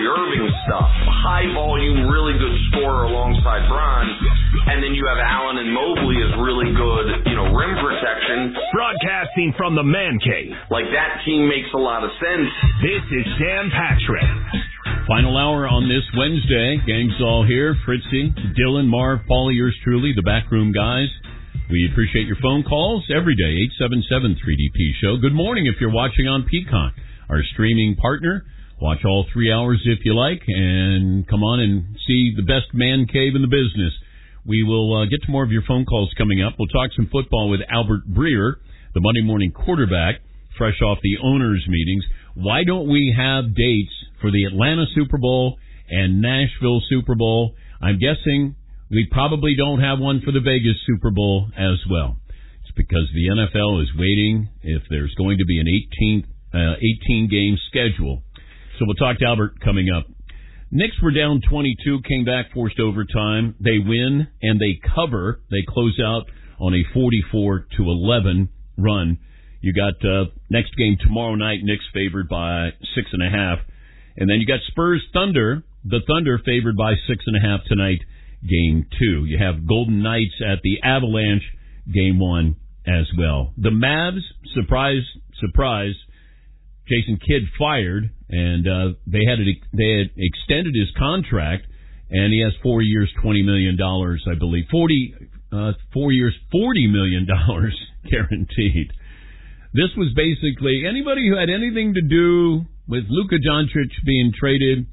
Kyrie Irving stuff. High volume, really good scorer alongside Bron. And then you have Allen and Mobley as really good, rim protection. Broadcasting from the Man Cave. Like, that team makes a lot of sense. This is Dan Patrick. Final hour on this Wednesday. Gang's all here. Fritzy, Dylan, Marv, Paul, yours truly, the backroom guys. We appreciate your phone calls every day, 877-3DP Show. Good morning if you're watching on Peacock, our streaming partner. Watch all 3 hours if you like, and come on and see the best man cave in the business. We will get to more of your phone calls coming up. We'll talk some football with Albert Breer, the Monday morning quarterback, fresh off the owners' meetings. Why don't we have dates for the Atlanta Super Bowl and Nashville Super Bowl? I'm guessing we probably don't have one for the Vegas Super Bowl as well. It's because the NFL is waiting if there's going to be an 18-game schedule. So we'll talk to Albert coming up. Knicks were down 22, came back, forced overtime. They win, and they cover. They close out on a 44-11 run. You got next game tomorrow night, Knicks favored by 6.5. And then you got Spurs-Thunder, the Thunder favored by 6.5 tonight, game 2. You have Golden Knights at the Avalanche, game 1 as well. The Mavs, surprise, Jason Kidd fired, and they had extended his contract, and he has 4 years, $20 million, I believe. 4 years, $40 million guaranteed. This was basically anybody who had anything to do with Luka Doncic being traded.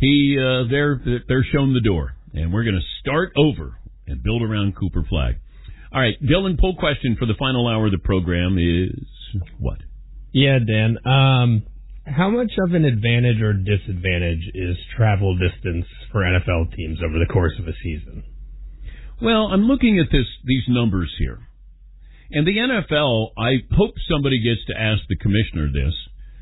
They're shown the door, and we're going to start over and build around Cooper Flagg. All right, Dylan, poll question for the final hour of the program is what? Yeah, Dan. How much of an advantage or disadvantage is travel distance for NFL teams over the course of a season? Well, I'm looking at these numbers here. And the NFL, I hope somebody gets to ask the commissioner this.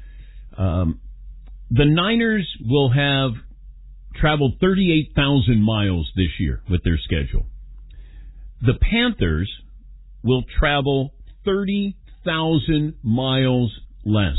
The Niners will have traveled 38,000 miles this year with their schedule. The Panthers will travel 30,000 miles less.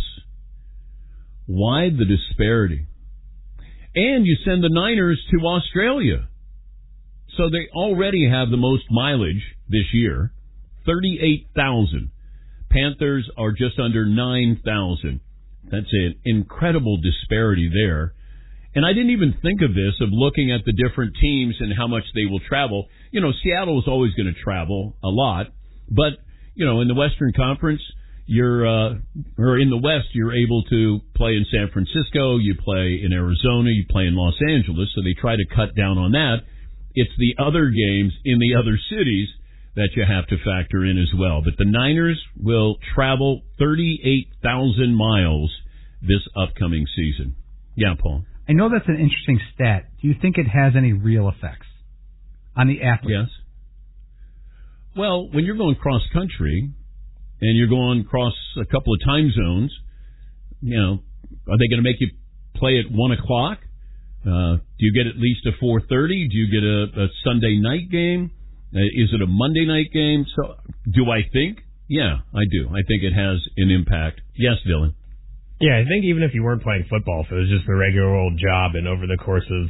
Why the disparity? And you send the Niners to Australia. So they already have the most mileage this year, 38,000. Panthers are just under 9,000. That's an incredible disparity there. And I didn't even think of this, of looking at the different teams and how much they will travel. Seattle is always going to travel a lot, but in the Western Conference, or in the West, you're able to play in San Francisco, you play in Arizona, you play in Los Angeles, so they try to cut down on that. It's the other games in the other cities that you have to factor in as well. But the Niners will travel 38,000 miles this upcoming season. Yeah, Paul. I know that's an interesting stat. Do you think it has any real effects on the athletes? Yes. Well, when you're going cross-country and you're going across a couple of time zones, are they going to make you play at 1 o'clock? Do you get at least a 4:30? Do you get a Sunday night game? Is it a Monday night game? So, do I think? Yeah, I do. I think it has an impact. Yes, Dylan. Yeah, I think even if you weren't playing football, if it was just a regular old job, and over the course of,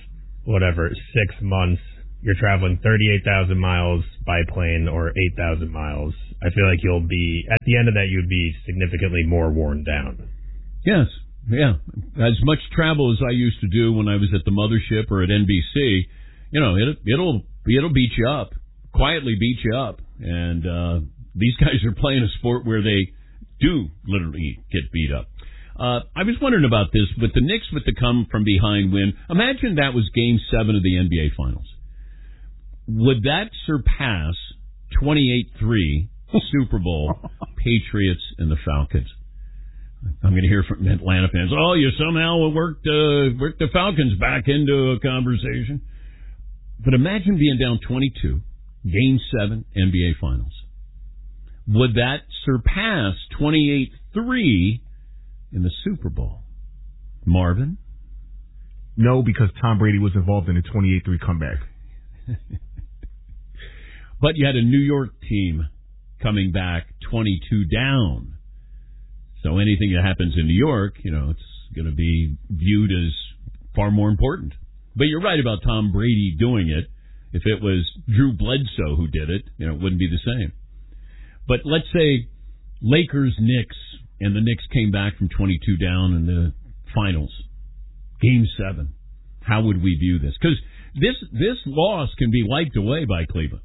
6 months, you're traveling 38,000 miles by plane or 8,000 miles, I feel like you'll be, at the end of that, you'd be significantly more worn down. Yes, yeah. As much travel as I used to do when I was at the mothership or at NBC, it'll beat you up, quietly beat you up. And these guys are playing a sport where they do literally get beat up. I was wondering about this with the Knicks with the come from behind win. Imagine that was Game 7 of the NBA Finals. Would that surpass 28-3 Super Bowl Patriots and the Falcons? I'm going to hear from Atlanta fans. Oh, you somehow worked the Falcons back into a conversation. But imagine being down 22, Game 7 NBA Finals. Would that surpass 28-3 in the Super Bowl? Marvin? No, because Tom Brady was involved in a 28-3 comeback. But you had a New York team coming back 22 down. So anything that happens in New York, it's going to be viewed as far more important. But you're right about Tom Brady doing it. If it was Drew Bledsoe who did it, it wouldn't be the same. But let's say Lakers-Knicks, and the Knicks came back from 22 down in the finals, Game 7. How would we view this? Because this loss can be wiped away by Cleveland.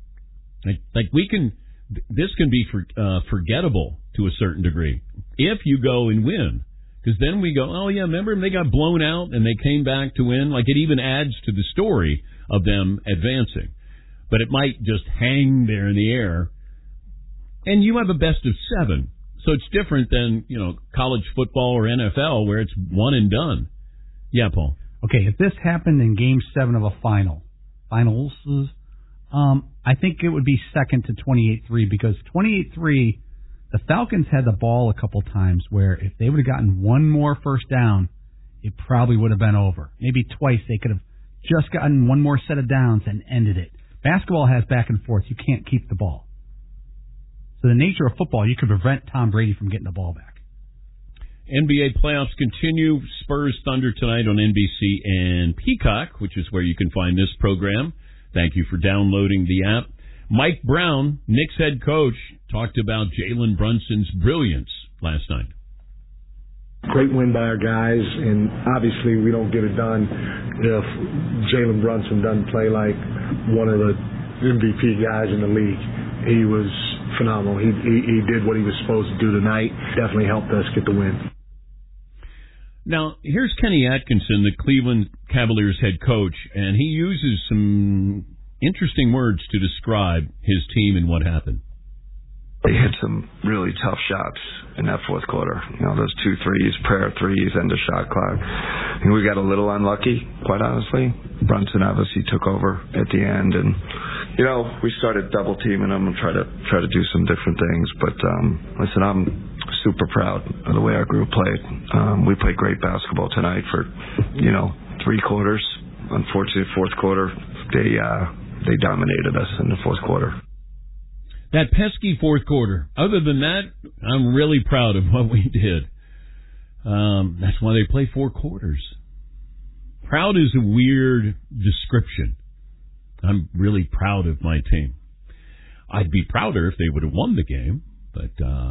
This can be forgettable to a certain degree if you go and win. Because then we go, oh yeah, remember they got blown out and they came back to win? Like, it even adds to the story of them advancing. But it might just hang there in the air. And you have a best of 7. So it's different than, college football or NFL where it's one and done. Yeah, Paul. Okay, if this happened in Game 7 of a finals, I think it would be second to 28-3 because 28-3, the Falcons had the ball a couple times where if they would have gotten one more first down, it probably would have been over. Maybe twice they could have just gotten one more set of downs and ended it. Basketball has back and forth. You can't keep the ball. So the nature of football, you could prevent Tom Brady from getting the ball back. NBA playoffs continue. Spurs Thunder tonight on NBC and Peacock, which is where you can find this program. Thank you for downloading the app. Mike Brown, Knicks head coach, talked about Jalen Brunson's brilliance last night. Great win by our guys, and obviously we don't get it done if Jalen Brunson doesn't play like one of the MVP guys in the league. He was phenomenal. He did what he was supposed to do tonight. Definitely helped us get the win. Now, here's Kenny Atkinson, the Cleveland Cavaliers head coach, and he uses some interesting words to describe his team and what happened. They hit some really tough shots in that fourth quarter. Those 2 threes, pair of threes, end of shot clock. And we got a little unlucky, quite honestly. Brunson obviously took over at the end, and we started double teaming them and try to do some different things. But listen, I'm super proud of the way our group played. We played great basketball tonight for 3 quarters. Unfortunately, fourth quarter they dominated us in the fourth quarter. That pesky fourth quarter. Other than that, I'm really proud of what we did. That's why they play 4 quarters. Proud is a weird description. I'm really proud of my team. I'd be prouder if they would have won the game, but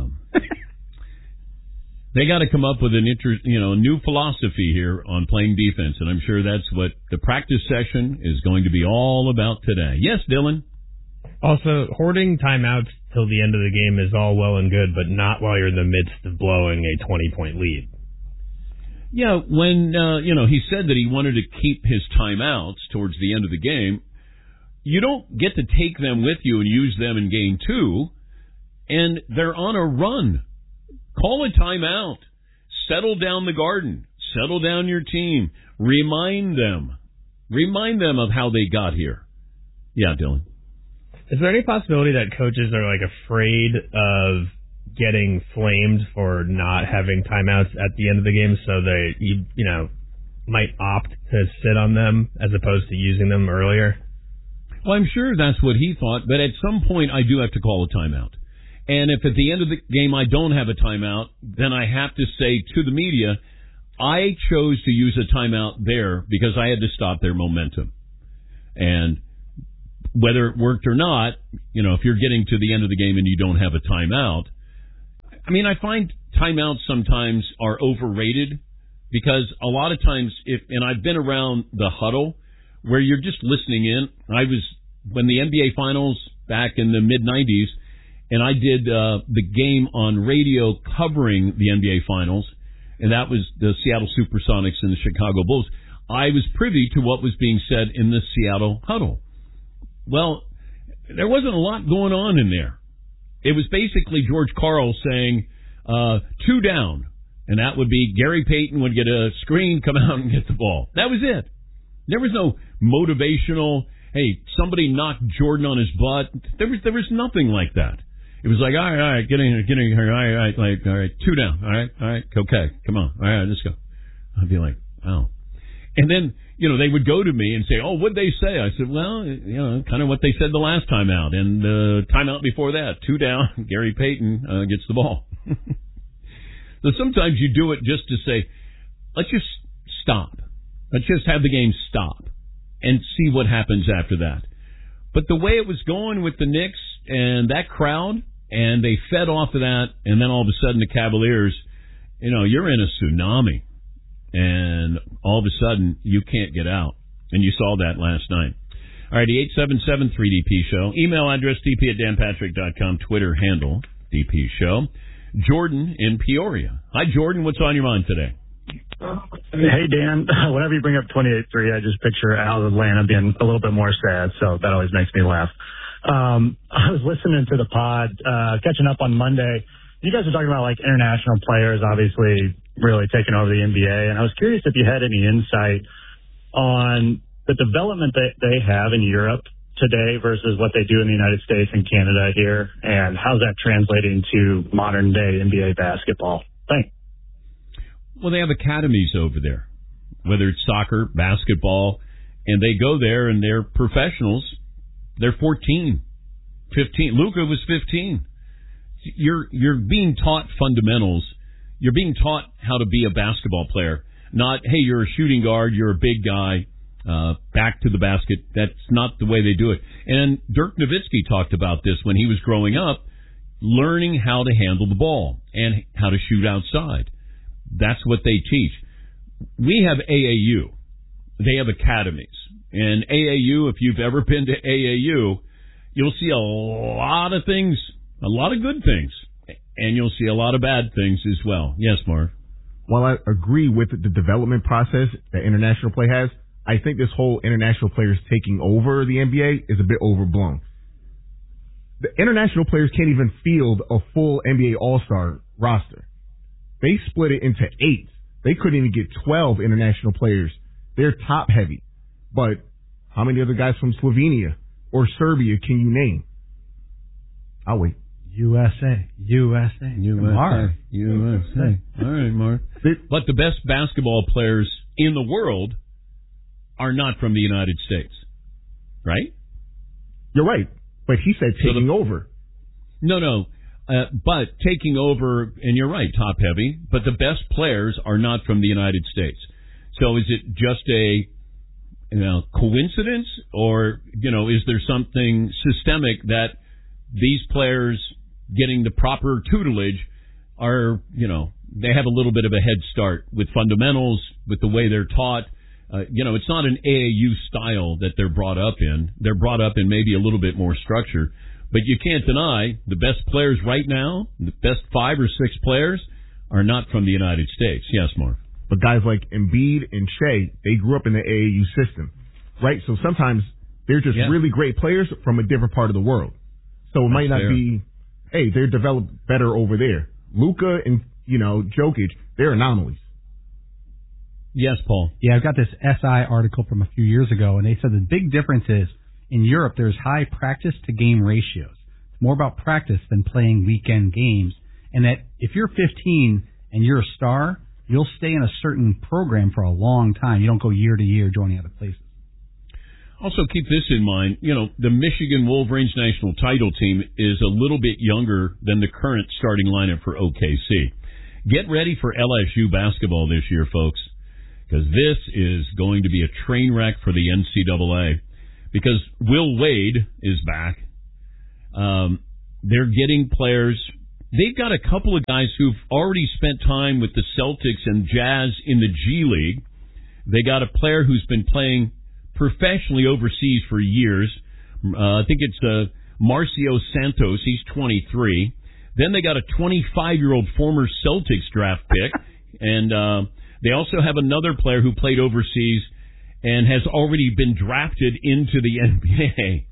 they got to come up with a new philosophy here on playing defense, and I'm sure that's what the practice session is going to be all about today. Yes, Dylan? Also, hoarding timeouts till the end of the game is all well and good, but not while you're in the midst of blowing a 20-point lead. Yeah, when, he said that he wanted to keep his timeouts towards the end of the game, you don't get to take them with you and use them in game 2, and they're on a run. Call a timeout. Settle down the garden. Settle down your team. Remind them of how they got here. Yeah, Dylan. Is there any possibility that coaches are afraid of getting flamed for not having timeouts at the end of the game, so they might opt to sit on them as opposed to using them earlier? Well, I'm sure that's what he thought, but at some point I do have to call a timeout. And if at the end of the game I don't have a timeout, then I have to say to the media, I chose to use a timeout there because I had to stop their momentum. And whether it worked or not, if you're getting to the end of the game and you don't have a timeout, I find timeouts sometimes are overrated because a lot of times, and I've been around the huddle where you're just listening in. When the NBA Finals back in the mid-'90s, and I did the game on radio covering the NBA Finals, and that was the Seattle Supersonics and the Chicago Bulls. I was privy to what was being said in the Seattle huddle. Well, there wasn't a lot going on in there. It was basically George Karl saying, 2 down, and that would be Gary Payton would get a screen, come out and get the ball. That was it. There was no motivational, hey, somebody knocked Jordan on his butt. There was nothing like that. It was like, all right, get in here, all right, 2 down, all right, okay, come on, all right, let's go. I'd be like, wow. And then, they would go to me and say, oh, what'd they say? I said, well, kind of what they said the last time out. And the timeout before that, 2 down, Gary Payton gets the ball. So sometimes you do it just to say, let's just stop. Let's just have the game stop and see what happens after that. But the way it was going with the Knicks and that crowd, and they fed off of that, and then all of a sudden the Cavaliers, you're in a tsunami, and all of a sudden you can't get out. And you saw that last night. All right, the 877-3DP Show. Email address dp@danpatrick.com. Twitter handle DP Show. Jordan in Peoria. Hi, Jordan. What's on your mind today? Hey, Dan. Whenever you bring up 28-3, I just picture Al of Atlanta being a little bit more sad, so that always makes me laugh. I was listening to the pod, catching up on Monday. You guys were talking about, international players, obviously, really taking over the NBA, and I was curious if you had any insight on the development that they have in Europe today versus what they do in the United States and Canada here, and how's that translating to modern-day NBA basketball? Thanks. Well, they have academies over there, whether it's soccer, basketball, and they go there and they're professionals. They're 14, 15. Luka was 15. You're being taught fundamentals. You're being taught how to be a basketball player. Not, hey, you're a shooting guard, you're a big guy, back to the basket. That's not the way they do it. And Dirk Nowitzki talked about this when he was growing up, learning how to handle the ball and how to shoot outside. That's what they teach. We have AAU. They have academies. And AAU, if you've ever been to AAU, you'll see a lot of things, a lot of good things, and you'll see a lot of bad things as well. Yes, Mark? While I agree with the development process that international play has, I think this whole international players taking over the NBA is a bit overblown. The international players can't even field a full NBA All-Star roster. They split it into 8. They couldn't even get 12 international players. They're top-heavy. But how many other guys from Slovenia or Serbia can you name? I'll wait. USA. Mark. USA. All right, Mark. But the best basketball players in the world are not from the United States, right? You're right. But he said taking over. No. But taking over, and you're right, top heavy, but the best players are not from the United States. So is it just a coincidence, or, is there something systemic that these players getting the proper tutelage are, they have a little bit of a head start with fundamentals, with the way they're taught. It's not an AAU style that they're brought up in. They're brought up in maybe a little bit more structure. But you can't deny the best players right now, the best 5 or 6 players, are not from the United States. Yes, Mark. But guys like Embiid and Shea, they grew up in the AAU system, right? So sometimes they're just really great players from a different part of the world. So it might not be, hey, they're developed better over there. Luka and, Jokic, they're anomalies. Yes, Paul. Yeah, I've got this SI article from a few years ago, and they said the big difference is in Europe there's high practice-to-game ratios. It's more about practice than playing weekend games, and that if you're 15 and you're a star, you'll stay in a certain program for a long time. You don't go year to year joining other places. Also, keep this in mind. The Michigan Wolverines national title team is a little bit younger than the current starting lineup for OKC. Get ready for LSU basketball this year, folks, because this is going to be a train wreck for the NCAA. Because Will Wade is back. They're getting players. They've got a couple of guys who've already spent time with the Celtics and Jazz in the G League. They got a player who's been playing professionally overseas for years. I think it's Marcio Santos. He's 23. Then they got a 25-year-old former Celtics draft pick. And they also have another player who played overseas and has already been drafted into the NBA.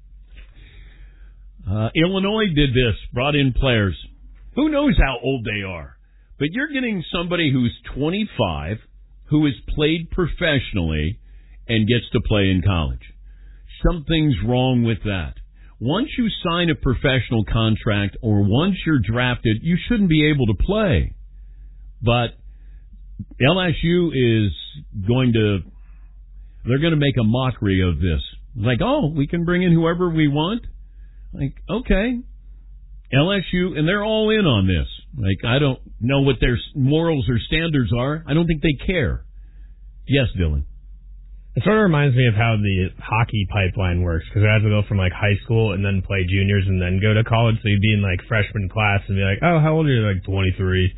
Illinois did this, brought in players. Who knows how old they are? But you're getting somebody who's 25, who has played professionally and gets to play in college. Something's wrong with that. Once you sign a professional contract or once you're drafted, you shouldn't be able to play. But LSU is they're going to make a mockery of this. Like, we can bring in whoever we want? Like, okay. LSU, and they're all in on this. Like, I don't know what their morals or standards are. I don't think they care. Yes, Dylan. It sort of reminds me of how the hockey pipeline works, because I had to go from like high school and then play juniors and then go to college. So you'd be in like freshman class and be like, "Oh, how old are you?" Like 23.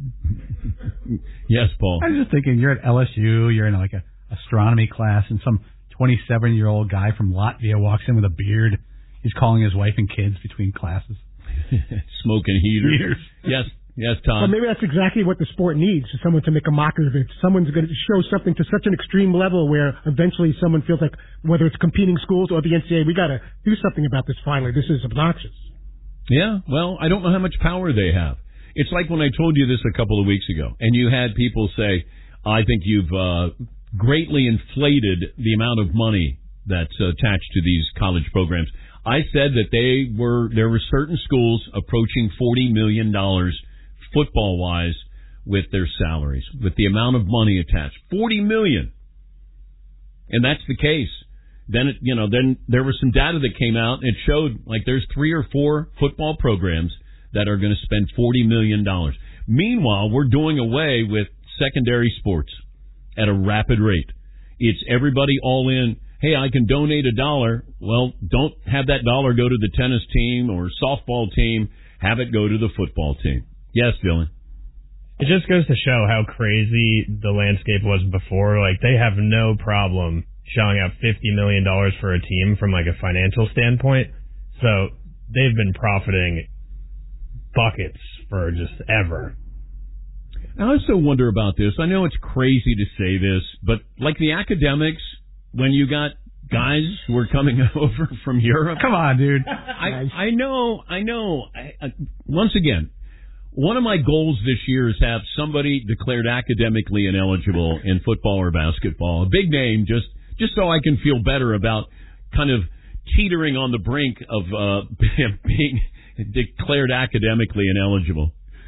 Yes, Paul. I was just thinking, you're at LSU, you're in like a astronomy class, and some 27-year-old guy from Latvia walks in with a beard. He's calling his wife and kids between classes. Smoking heaters. Yes, Tom. Well, maybe that's exactly what the sport needs, is someone to make a mockery of it. Someone's going to show something to such an extreme level where eventually someone feels like, whether it's competing schools or the NCAA, we got to do something about this finally. This is obnoxious. Yeah, well, I don't know how much power they have. It's like when I told you this a couple of weeks ago, and you had people say, I think you've greatly inflated the amount of money that's attached to these college programs. I said that there were certain schools approaching $40 million football-wise with their salaries, with the amount of money attached. $40 million. And that's the case. Then there was some data that came out, and it showed like there's 3 or 4 football programs that are going to spend $40 million. Meanwhile, we're doing away with secondary sports at a rapid rate. It's everybody all in. Hey, I can donate $1. Well, don't have that dollar go to the tennis team or softball team. Have it go to the football team. Yes, Dylan. It just goes to show how crazy the landscape was before. Like, they have no problem shelling out $50 million for a team from like a financial standpoint. So they've been profiting buckets for just ever. I also wonder about this. I know it's crazy to say this, but like the academics, when you got guys who were coming over from Europe. Come on, dude. I know. Once again, one of my goals this year is have somebody declared academically ineligible in football or basketball. A big name, just so I can feel better about kind of teetering on the brink of being declared academically ineligible.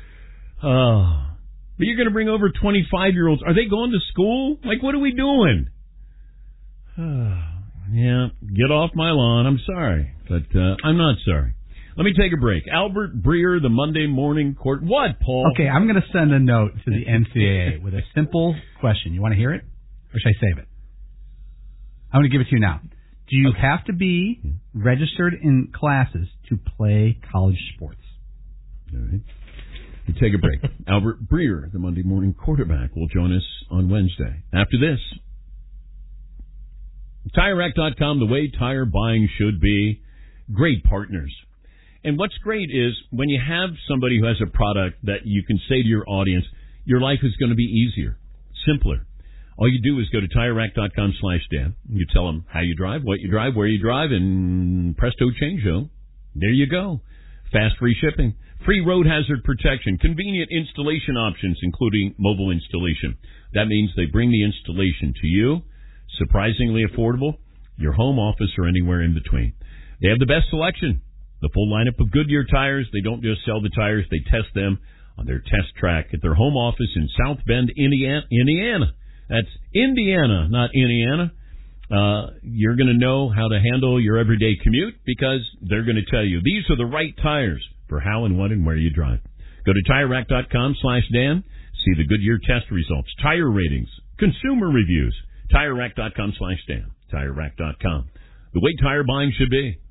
But you're going to bring over 25-year-olds. Are they going to school? Like, what are we doing? Yeah, get off my lawn. I'm sorry, but I'm not sorry. Let me take a break. Albert Breer, the Monday Morning Court. What, Paul? Okay, I'm going to send a note to the NCAA with a simple question. You want to hear it? Or should I save it? I'm going to give it to you now. Do you have to be registered in classes to play college sports? All right. We take a break. Albert Breer, the Monday Morning Quarterback, will join us on Wednesday. After this, TireRack.com, the way tire buying should be. Great partners. And what's great is when you have somebody who has a product that you can say to your audience, your life is going to be easier, simpler. All you do is go to TireRack.com/Dan. You tell them how you drive, what you drive, where you drive, and presto changeo. There you go. Fast free shipping, free road hazard protection, convenient installation options, including mobile installation. That means they bring the installation to you, surprisingly affordable, your home office, or anywhere in between. They have the best selection, the full lineup of Goodyear tires. They don't just sell the tires, they test them on their test track at their home office in South Bend, Indiana. That's Indiana, not Indiana. You're going to know how to handle your everyday commute because they're going to tell you these are the right tires for how and what and where you drive. Go to TireRack.com/Dan. See the Goodyear test results, tire ratings, consumer reviews. TireRack.com/Dan. TireRack.com. The way tire buying should be.